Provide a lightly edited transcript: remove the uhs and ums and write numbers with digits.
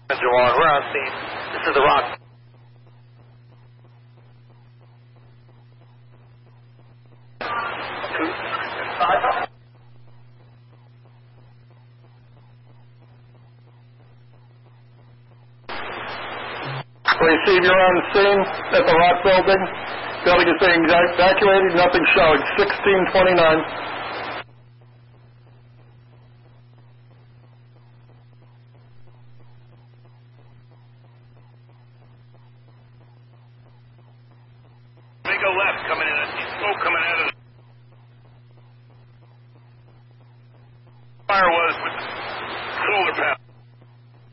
Gerard, we're on scene. This is the Rock. Receive, you're on scene at the Rock Building. Building is being evacuated, nothing showing. 1629. We go left, coming in